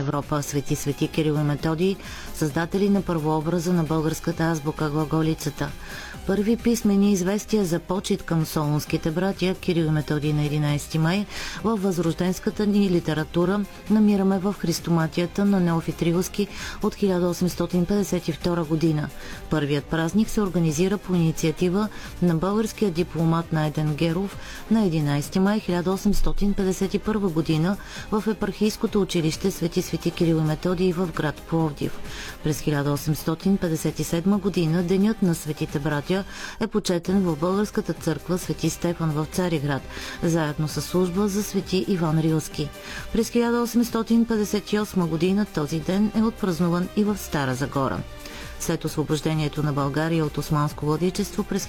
Европа. Свети Кирил и Методий, създатели на първообраза на българската азбука глаголицата. Първи писмени известия за почит към солунските братя Кирил и Методий на 11 май във възрожденската ни литература намираме в Христоматията на Неофит Рилски от 1852 година. Първият празник се организира по инициатива на българския дипломат Найден Геров на 11 май 1851 година в епархийското училище Свети Кирил и Методий в град Пловдив. През 1857 година Денят на светите братя е почетен в българската църква Свети Стефан в Цариград, заедно с служба за Свети Иван Рилски. През 1858 година този ден е отпразнуван и в Стара Загора. След освобождението на България от османско владичество през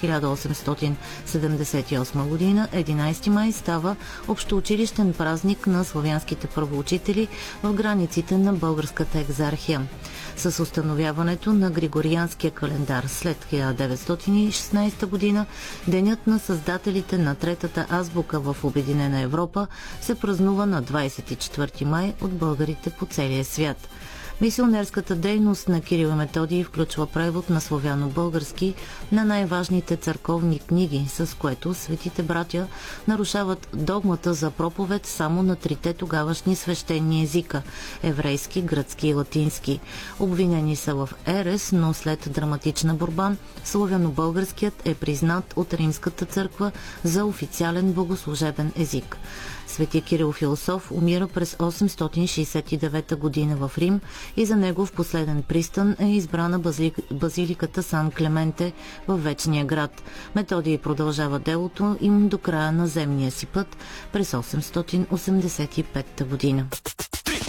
1878 година, 11 май става общоучилищен празник на славянските първоучители в границите на българската екзархия. С установяването на Григорианския календар след 1916 година, денят на създателите на третата азбука в Обединена Европа се празнува на 24 май от българите по целия свят. Мисионерската дейност на Кирил и Методий включва превод на славяно-български на най-важните църковни книги, с което светите братя нарушават догмата за проповед само на трите тогавашни свещени езика – еврейски, гръцки и латински. Обвинени са в ерес, но след драматична борба славяно-българският е признат от Римската църква за официален богослужебен език. Свети Кирил Философ умира през 869 година в Рим и за негов последен пристан е избрана базиликата Сан Клементе в Вечния град. Методий продължава делото им до края на земния си път през 885 година.